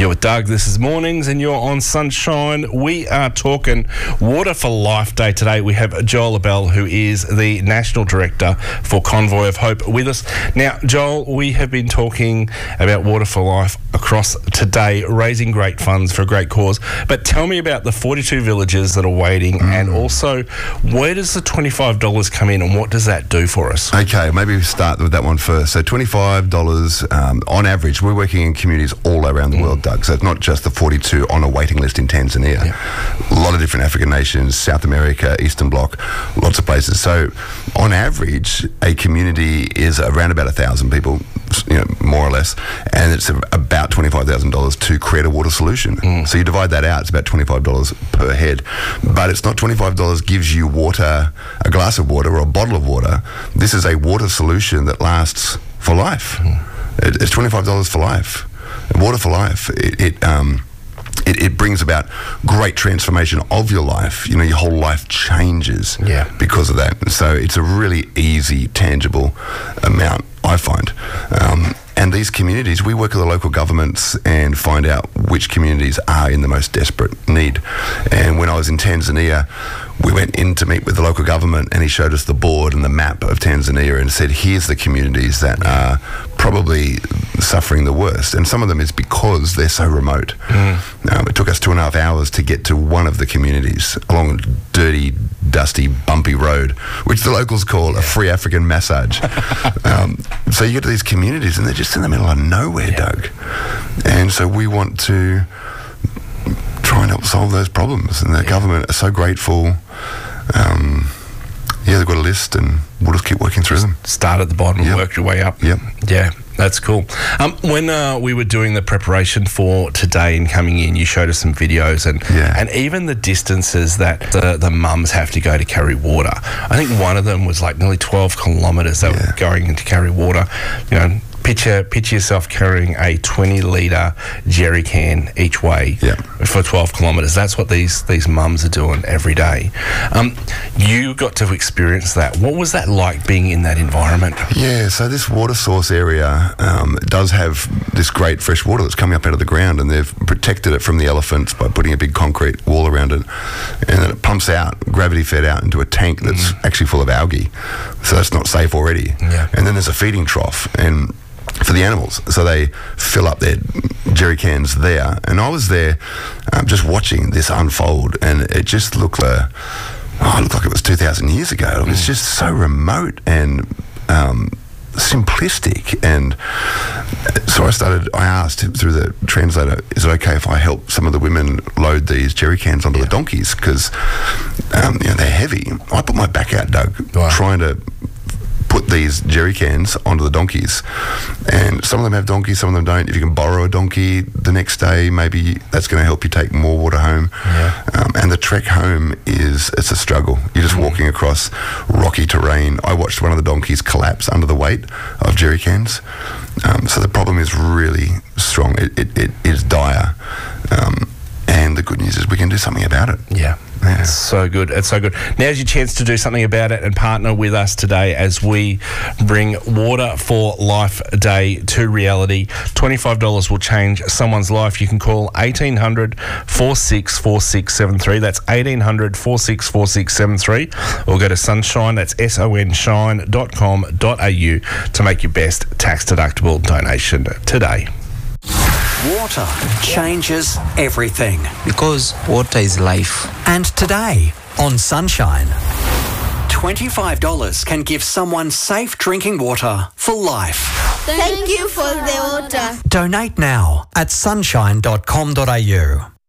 You're with Doug. This is Mornings and you're on Sunshine. We are talking Water for Life Day today. We have Joel Abell, who is the National Director for Convoy of Hope, with us. Now, Joel, we have been talking about Water for Life across today, raising great funds for a great cause. But tell me about the 42 villages that are waiting and also where does the $25 come in and what does that do for us? Okay, maybe we start with that one first. So $25 on average. We're working in communities all around the world, Doug. So it's not just the 42 on a waiting list in Tanzania. A lot of different African nations, South America, Eastern Bloc, lots of places. So on average, a community is around about 1,000 people, more or less, and it's about $25,000 to create a water solution. So you divide that out, it's about $25 per head. But it's not $25 gives you water, a glass of water or a bottle of water. This is a water solution that lasts for life. It's $25 for life. Water for Life, it brings about great transformation of your life. Your whole life changes because of that. So it's a really easy, tangible amount, I find. And these communities, we work with the local governments and find out which communities are in the most desperate need. And when I was in Tanzania, we went in to meet with the local government and he showed us the board and the map of Tanzania and said, here's the communities that are probably suffering the worst. And some of them is because they're so remote. It took us 2.5 hours to get to one of the communities along a dirty, dusty, bumpy road, which the locals call a free African massage. So you get to these communities and they're just in the middle of nowhere, Doug. And so we want to try and help solve those problems. And the government are so grateful. They've got a list and we'll just keep working through them. Start at the bottom and work your way up. Yeah, that's cool. When we were doing the preparation for today and coming in, you showed us some videos and even the distances that the mums have to go to carry water. I think one of them was like nearly 12 kilometres they were going in to carry water. Picture yourself carrying a 20-litre jerry can each way for 12 kilometres. That's what these mums are doing every day. You got to experience that. What was that like being in that environment? Yeah, so this water source area does have this great fresh water that's coming up out of the ground, and they've protected it from the elephants by putting a big concrete wall around it. And then it pumps out, gravity fed out, into a tank that's actually full of algae. So that's not safe already. And then there's a feeding trough for the animals, so they fill up their jerry cans there. And I was there just watching this unfold, and it just looked like it was 2,000 years ago. It was just so remote and simplistic. And so I asked through the translator, is it okay if I help some of the women load these jerry cans onto the donkeys, because they're heavy. I put my back out, Doug, trying to put these jerry cans onto the donkeys, and some of them have donkeys, some of them don't. If you can borrow a donkey the next day, maybe that's going to help you take more water home. And the trek home it's a struggle. You're just walking across rocky terrain. I watched one of the donkeys collapse under the weight of jerry cans. So the problem is really strong. It is dire, and the good news is we can do something about it. It's so good. It's so good. Now's your chance to do something about it and partner with us today as we bring Water for Life Day to reality. $25 will change someone's life. You can call 1800 464673. That's 1800 464673. Or go to Sunshine, that's sonshine.com.au to make your best tax-deductible donation today. Water changes everything. Because water is life. And today on Sunshine, $25 can give someone safe drinking water for life. Thank you for the water. Donate now at sunshine.com.au.